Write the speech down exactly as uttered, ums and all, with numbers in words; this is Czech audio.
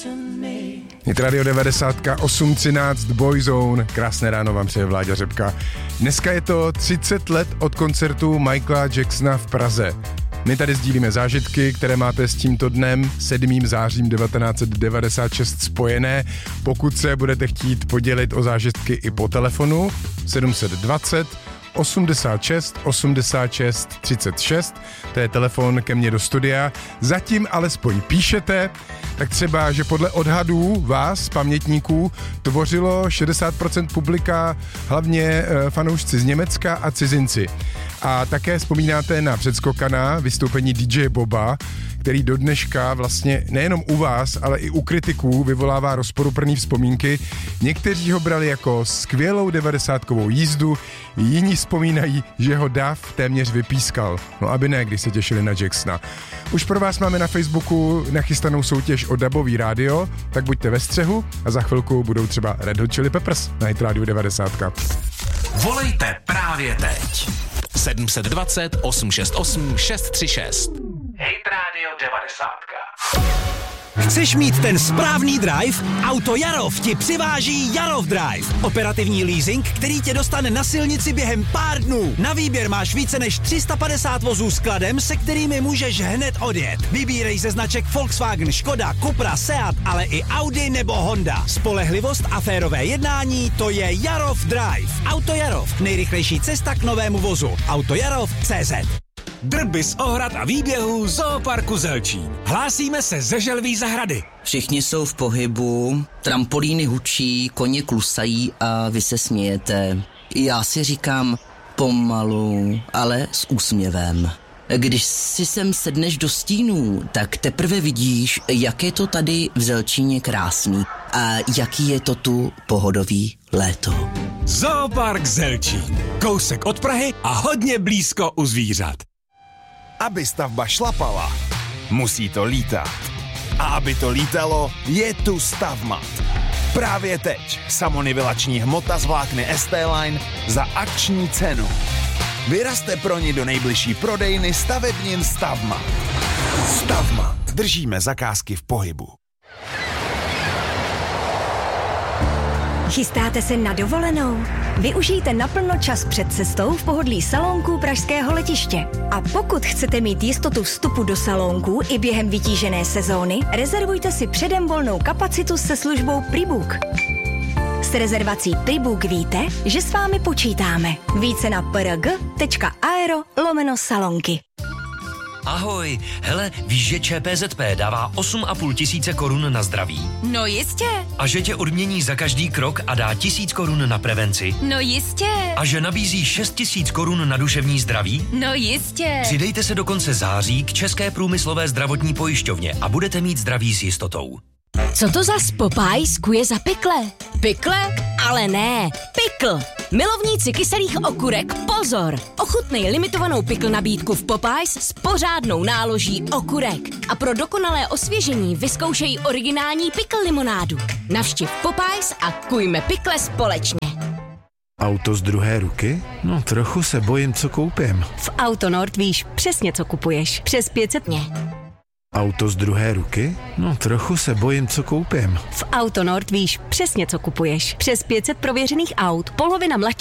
Hit Radio devadesát osm třináct Boyzone. Krásné ráno vám přeje Vláďa Řepka. Dneska je to třicet let od koncertu Michaela Jacksona v Praze. My tady sdílíme zážitky, které máte s tímto dnem, sedmým zářím devatenáct set devadesát šest spojené. Pokud se budete chtít podělit o zážitky i po telefonu, sedm set dvacet osmdesát šest osmdesát šest třicet šest, to je telefon ke mně do studia. Zatím alespoň píšete, tak třeba, že podle odhadů vás, pamětníků, tvořilo šedesát procent publika, hlavně e, fanoušci z Německa a cizinci. A také vzpomínáte na předskokaná vystoupení D J Boba, který do dneška vlastně nejenom u vás, ale i u kritiků vyvolává rozporuplný vzpomínky. Někteří ho brali jako skvělou devadesátkovou jízdu, jiní vzpomínají, že ho dav téměř vypískal. No aby ne, když se těšili na Jacksona. Už pro vás máme na Facebooku nachystanou soutěž o dabový rádio, tak buďte ve střehu a za chvilku budou třeba Red Hot Chili Peppers na Hit Radio devadesát. Volejte právě teď. sedm set dvacet osm šest osm šest tři šest. Hit Radio devadesát. Chceš mít ten správný drive? Auto Jarov ti přiváží Jarov Drive. Operativní leasing, který tě dostane na silnici během pár dnů. Na výběr máš více než tři sta padesát vozů s kladem, se kterými můžeš hned odjet. Vybírej ze značek Volkswagen, Škoda, Cupra, Seat, ale i Audi nebo Honda. Spolehlivost a férové jednání, to je Jarov Drive. Auto Jarov, nejrychlejší cesta k novému vozu. Autojarov tečka cé zet. Drby z ohrad a výběhů Zooparku Zelčín. Hlásíme se ze Želví zahrady. Všichni jsou v pohybu, trampolíny hučí, koně klusají a vy se smějete. Já si říkám pomalu, ale s úsměvem. Když si sem sedneš do stínů, tak teprve vidíš, jak je to tady v Zelčíně krásný a jaký je to tu pohodový léto. Zoopark Zelčín. Kousek od Prahy a hodně blízko u zvířat. Aby stavba šlapala, musí to lítat. A aby to lítalo, je tu Stavmat. Právě teď samonivelační hmota z vlákny S T-Line za akční cenu. Vyrazte pro ní do nejbližší prodejny stavebnin Stavmat. Stavmat. Držíme zakázky v pohybu. Chystáte se na dovolenou? Využijte naplno čas před cestou v pohodlí salónků pražského letiště. A pokud chcete mít jistotu vstupu do salónků i během vytížené sezóny, rezervujte si předem volnou kapacitu se službou Prebook. S rezervací Prebook víte, že s vámi počítáme. Více na prg tečka aero lomeno salonky. Ahoj, hele, víš, že Č P Z P dává osm a půl tisíce korun na zdraví? No jistě. A že tě odmění za každý krok a dá tisíc korun na prevenci? No jistě. A že nabízí šest tisíc korun na duševní zdraví? No jistě. Přidejte se do konce září k České průmyslové zdravotní pojišťovně a budete mít zdraví s jistotou. Co to za Popeyes kuje za pikle? Pikle? Ale ne, pikl. Milovníci kyselých okurek, pozor! Ochutnej limitovanou pikl nabídku v Popeyes s pořádnou náloží okurek. A pro dokonalé osvěžení vyzkoušej originální pikl limonádu. Navštiv Popeyes a kujme pikle společně. Auto z druhé ruky? No trochu se bojím, co koupím. V Autonord víš přesně, co kupuješ. Přes pět set dně. Auto z druhé ruky? No trochu se bojím, co koupím. V Autonord víš přesně, co kupuješ. Přes pět set prověřených aut, polovina mladších